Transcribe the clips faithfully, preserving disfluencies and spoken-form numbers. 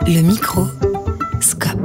Le micro, scope.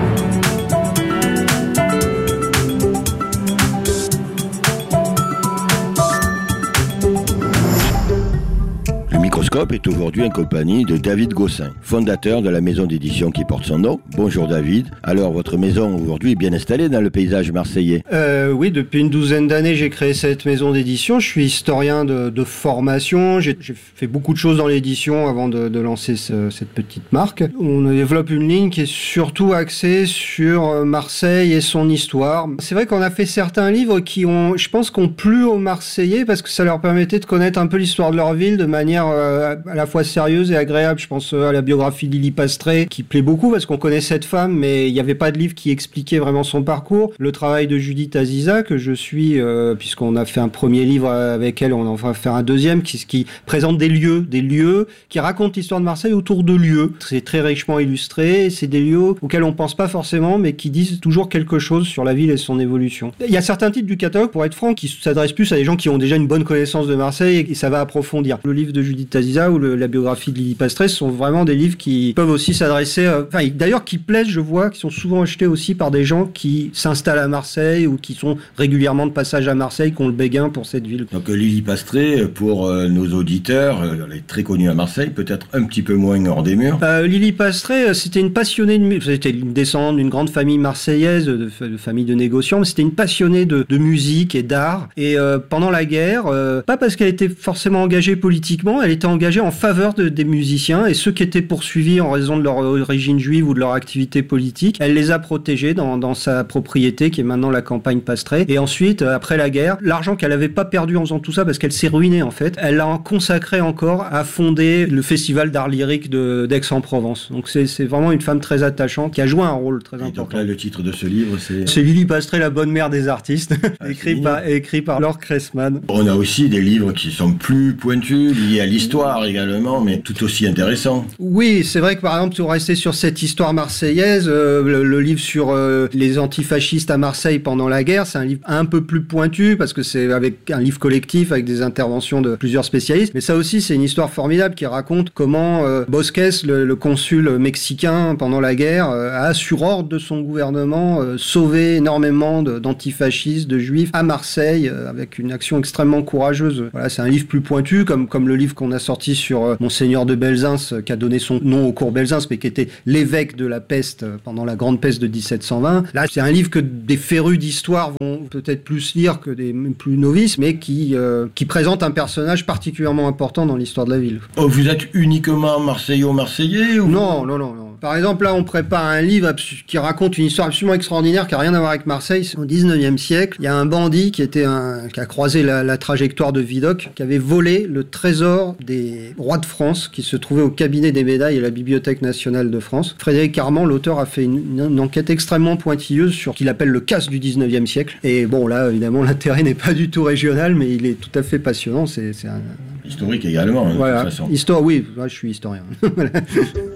Le Microscope est aujourd'hui en compagnie de David Gossin, fondateur de la maison d'édition qui porte son nom. Bonjour David. Alors, votre maison aujourd'hui est bien installée dans le paysage marseillais? euh, Oui, depuis une douzaine d'années, j'ai créé cette maison d'édition. Je suis historien de, de formation. J'ai, j'ai fait beaucoup de choses dans l'édition avant de, de lancer ce, cette petite marque. On développe une ligne qui est surtout axée sur Marseille et son histoire. C'est vrai qu'on a fait certains livres qui ont, je pense, qu'on plu aux Marseillais parce que ça leur permettait de connaître un peu l'histoire de leur ville de manière euh, à la fois sérieuse et agréable. Je pense euh, à la biographie de Lily Pastré qui plaît beaucoup parce qu'on connaît cette femme, mais il n'y avait pas de livre qui expliquait vraiment son parcours. Le travail de Judith Aziza que je suis, euh, puisqu'on a fait un premier livre avec elle, on en va faire un deuxième qui, qui présente des lieux, des lieux qui racontent l'histoire de Marseille autour de lieux. C'est très richement illustré. C'est des lieux auxquels on pense pas forcément, mais qui disent toujours quelque chose sur la ville et son évolution. Il y a certains titres du catalogue, pour être franc, qui s'adressent plus à des gens qui ont déjà une bonne connaissance de Marseille et ça va approfondir. Le livre de Judith Aziza ou le, la biographie de Lily Pastré sont vraiment des livres qui peuvent aussi s'adresser, euh, enfin d'ailleurs qui plaisent, je vois, qui sont souvent achetés aussi par des gens qui s'installent à Marseille ou qui sont régulièrement de passage à Marseille, qui ont le béguin pour cette ville. Donc Lily Pastré, pour euh, nos auditeurs, euh, elle est très connue à Marseille, peut-être un petit peu moins hors des murs. Euh, Lily Pastré, c'était une passionnée de musique, c'était une descendante d'une grande famille marseillaise, de, de famille de négociants, mais c'était une passionnée de, de musique et d'art. Et euh, pendant la guerre, euh, pas parce qu'elle était forcément engagée politiquement, elle était engagée en faveur de, des musiciens et ceux qui étaient poursuivis en raison de leur origine juive ou de leur activité politique, elle les a protégés dans, dans sa propriété qui est maintenant la campagne Pastré. Et ensuite, après la guerre, l'argent qu'elle avait pas perdu en faisant tout ça parce qu'elle s'est ruinée en fait, elle l'a consacré encore à fonder le festival d'art lyrique de, d'Aix-en-Provence. Donc c'est, c'est vraiment une femme très attachante qui a joué un rôle très et important. Donc là, le titre de ce livre, c'est... C'est Lily Pastré, la bonne mère des artistes, ah, écrit, par, écrit par Laure Cressman. On a aussi des livres qui sont plus pointus, liés à l'histoire également, mais tout aussi intéressants. Oui, c'est vrai que par exemple, pour rester sur cette histoire marseillaise, euh, le, le livre sur euh, les antifascistes à Marseille pendant la guerre, c'est un livre un peu plus pointu parce que c'est avec un livre collectif avec des interventions de plusieurs spécialistes. Mais ça aussi, c'est une histoire formidable qui raconte comment euh, Bosques, le, le consul mexicain pendant la guerre, euh, a sur ordre de son gouvernement euh, sauvé énormément de, d'antifascistes, de juifs à Marseille euh, avec une action extrêmement courageuse. Voilà, c'est un livre plus pointu comme comme le livre qu'on a sorti sur euh, Monseigneur de Belzins euh, qui a donné son nom au cours Belzins, mais qui était l'évêque de la peste euh, pendant la grande peste de dix-sept cent vingt. Là, c'est un livre que des férus d'histoire vont peut-être plus lire que des plus novices, mais qui euh, qui présente un personnage particulièrement important dans l'histoire de la ville. Oh, vous êtes uniquement marseillo-marseillais ou... Non, non, non, non. Par exemple, là, on prépare un livre abs- qui raconte une histoire absolument extraordinaire qui n'a rien à voir avec Marseille. C'est au dix-neuvième siècle. Il y a un bandit qui était un, qui a croisé la, la trajectoire de Vidocq, qui avait volé le trésor des rois de France, qui se trouvait au cabinet des médailles à la Bibliothèque nationale de France. Frédéric Armand, l'auteur, a fait une, une, une enquête extrêmement pointilleuse sur ce qu'il appelle le casse du dix-neuvième siècle. Et bon, là, évidemment, l'intérêt n'est pas du tout régional, mais il est tout à fait passionnant. C'est, c'est un... Historique également, hein, voilà. de toute façon. Histoire, oui, moi, je suis historien. Voilà.